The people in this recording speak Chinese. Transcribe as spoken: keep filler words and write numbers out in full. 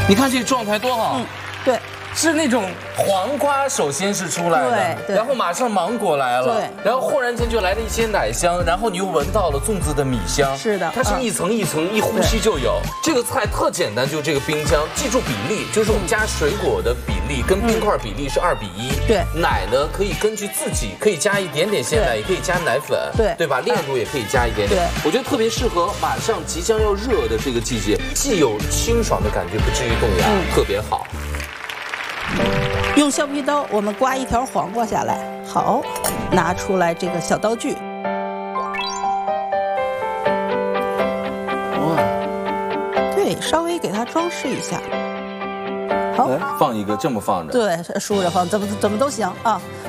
你看这个状态多好。 嗯，对。 是那种黄瓜，首先是出来的， 对， 然后马上芒果来了， 对， 然后忽然间就来了一些奶香，然后你又闻到了粽子的米香， 是的， 它是一层一层，一呼吸就有。这个菜特简单，就这个冰浆，记住比例，就是我们加水果的比例跟冰块比例是二比一， 对， 奶呢可以根据自己可以加一点点鲜奶，也可以加奶粉， 对， 对吧？炼乳也可以加一点点，我觉得特别适合马上即将要热的这个季节，既有清爽的感觉，不至于冻牙，特别好。 用削皮刀，我们刮一条黄瓜下来。好，拿出来这个小刀具。 哇， 对，稍微给它装饰一下。好， 放一个这么放着。 对，竖着放，怎么怎么都行啊。